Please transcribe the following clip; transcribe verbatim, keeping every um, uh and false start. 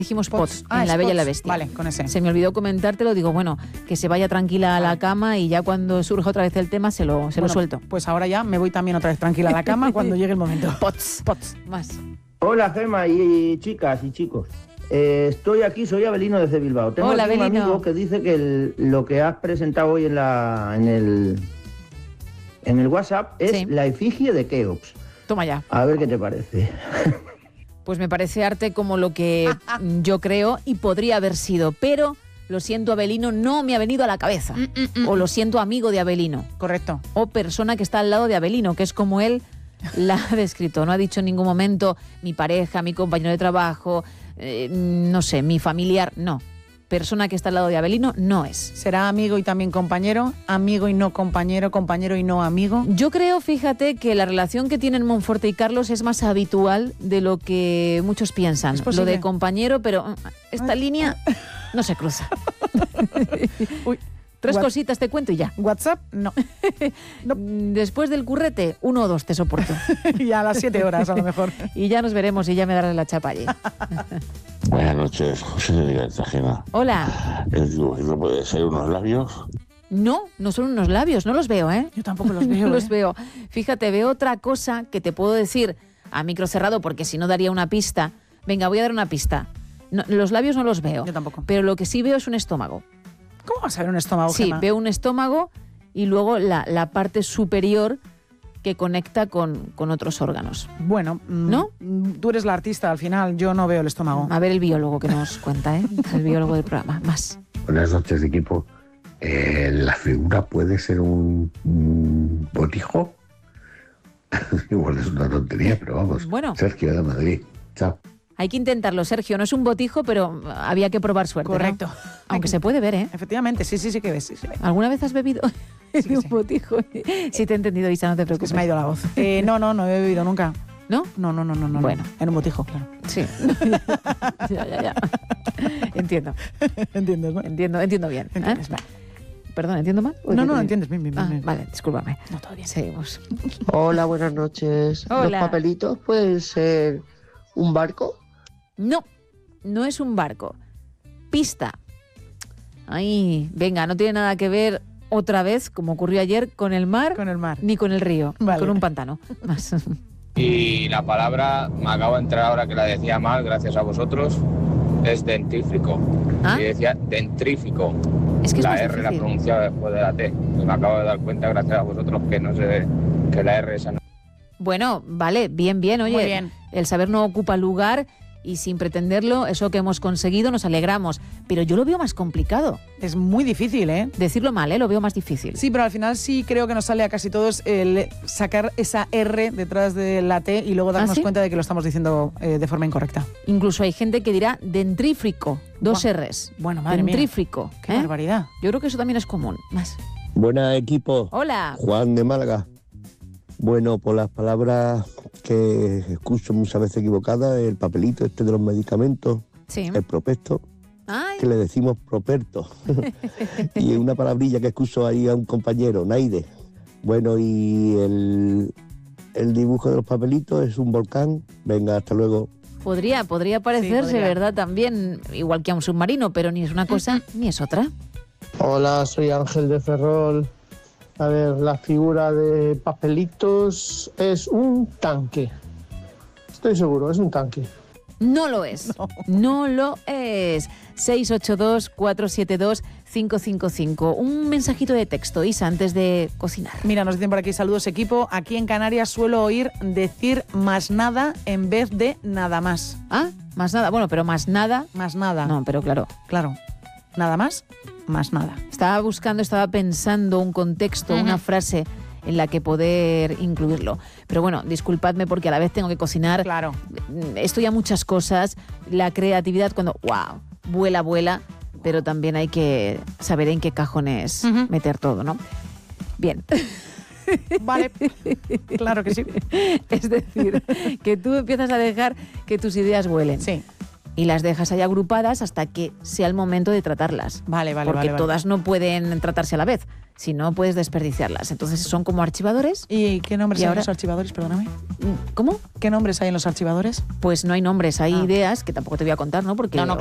Dijimos Potts, ah, en La Bella Potts. y la Bestia. Vale, con ese. Se me olvidó comentártelo, digo, bueno, que se vaya tranquila a la cama y ya cuando surja otra vez el tema se lo, se Bueno, lo suelto. Pues ahora ya me voy también otra vez tranquila a la cama cuando llegue el momento. Potts, Potts, más. Hola Gemma y chicas y chicos. Eh, estoy aquí, soy Abelino desde Bilbao. Tengo Hola, aquí un Abelino. amigo que dice que el- lo que has presentado hoy en la en el en el WhatsApp es Sí. la efigie de Keops. Toma ya. A ver qué te parece. Pues me parece arte como lo que yo creo y podría haber sido, pero lo siento, Abelino, no me ha venido a la cabeza. Mm, mm, mm. O lo siento, amigo de Abelino. Correcto. O persona que está al lado de Abelino, que es como él la ha descrito. No ha dicho en ningún momento mi pareja, mi compañero de trabajo, eh, no sé, mi familiar. No. Persona que está al lado de Abelino no es. ¿Será amigo y también compañero? ¿Amigo y no compañero? ¿Compañero y no amigo? Yo creo, fíjate, que la relación que tienen Monforte y Carlos es más habitual de lo que muchos piensan. ¿Es Lo posible? de compañero, pero esta línea no se cruza. Uy, Tres What- cositas te cuento y ya. ¿WhatsApp? No. No. Después del currete, uno o dos te soporto. Y a las siete horas a lo mejor. Y ya nos veremos y ya me darás la chapa allí. Buenas noches, José de Cartagena. Hola. El dibujito puede ser unos labios. No, no son unos labios, no los veo, ¿eh? Yo tampoco los veo. No los ¿eh? veo. Fíjate, veo otra cosa que te puedo decir a micro cerrado porque si no daría una pista. Venga, voy a dar una pista. No, los labios no los veo. Yo tampoco. Pero lo que sí veo es un estómago. ¿Cómo vas a ver un estómago, Sí, Gemma? veo un estómago y luego la, la parte superior que conecta con, con otros órganos. Bueno, mm, ¿No? mm, tú eres la artista al final, yo no veo el estómago. A ver el biólogo que nos cuenta, ¿eh? El biólogo del programa. Más. Buenas noches, equipo. Eh, ¿La figura puede ser un, un botijo? Igual es una tontería, pero vamos. Bueno. Sergio de Madrid. Chao. Hay que intentarlo, Sergio. No es un botijo, pero había que probar suerte, ¿no? Correcto. Aunque se puede ver, ¿eh? Efectivamente, sí, sí, sí que ves. Sí, sí. ¿Alguna vez has bebido Sí que un sí. botijo? Sí te he entendido, Isa, no te Que preocupes. se me ha ido la voz. Eh, no, no, no he bebido nunca. ¿No? No, no, no, no, no. Bueno. En un botijo, claro. Sí. ya, ya, ya. Entiendo, ¿Entiendes, no? entiendo, entiendo bien. ¿eh? Entiendes, vale. Perdón, ¿entiendo mal? No, no, entiendes bien, bien, bien, Ah, bien. vale, discúlpame. No, todo bien. Seguimos. Hola, buenas noches. Hola. ¿Los papelitos pueden ser un barco? No, no es un barco. Pista. Ay, venga, no tiene nada que ver otra vez, como ocurrió ayer, con el mar, Con el mar. ni con el río, Vale. con un pantano. Más. Y la palabra, me acabo de entrar ahora que la decía mal, gracias a vosotros, es dentrífico. ¿Ah? Y decía dentrífico. Es que es la más R la difícil. pronunciaba después de la T. Y me acabo de dar cuenta, gracias a vosotros, que no sé que la R esa no. Bueno, vale, bien, bien, oye. Muy bien. El saber no ocupa lugar y sin pretenderlo, eso que hemos conseguido, nos alegramos. Pero yo lo veo más complicado. Es muy difícil, ¿eh? Decirlo mal, ¿eh? Lo veo más difícil. Sí, pero al final sí creo que nos sale a casi todos el sacar esa R detrás de la T y luego darnos ¿Ah, sí? cuenta de que lo estamos diciendo eh, de forma incorrecta. Incluso hay gente que dirá dentrífico, dos Buah. R's. Bueno, madre mía. Dentrífico. Qué ¿eh? barbaridad. Yo creo que eso también es común. Más. Buenas, equipo. Hola. Juan de Málaga. Bueno, por las palabras que escucho muchas veces equivocadas, el papelito este de los medicamentos, Sí. el prospecto, Ay, que le decimos properto. Y una palabrilla que escucho ahí a un compañero, Naide. Bueno, y el, el dibujo de los papelitos es un volcán. Venga, hasta luego. podría, podría parecerse, podría. ¿verdad? También, igual que a un submarino, pero ni es una cosa ni es otra. Hola, soy Ángel de Ferrol. A ver, la figura de papelitos es un tanque. Estoy seguro, es un tanque. No lo es. No, lo es. seis ocho dos, cuatro siete dos, cinco cinco cinco. Un mensajito de texto, Isa, antes de cocinar. Mira, nos dicen por aquí, saludos equipo. Aquí en Canarias suelo oír decir más nada en vez de nada más. Ah, más nada. Bueno, pero más nada. Más nada. No, pero claro. Claro. Nada más, más nada. Estaba buscando, estaba pensando un contexto, Ujú. una frase en la que poder incluirlo. Pero bueno, disculpadme porque a la vez tengo que cocinar. Claro. Estoy a muchas cosas. La creatividad cuando, wow, vuela, vuela. Pero también hay que saber en qué cajones Ujú. meter todo, ¿no? Bien. Vale. Claro que sí. Es decir, que tú empiezas a dejar que tus ideas vuelen. Sí. y las dejas ahí agrupadas hasta que sea el momento de tratarlas. Vale, vale, Porque vale, vale. todas no pueden tratarse a la vez, si no puedes desperdiciarlas. Entonces son como archivadores. ¿Y qué nombres Y hay ahora- en los archivadores? Perdóname. ¿Cómo? ¿Qué nombres hay en los archivadores? Pues no hay nombres, hay Ah. ideas que tampoco te voy a contar, ¿no? Porque No, no,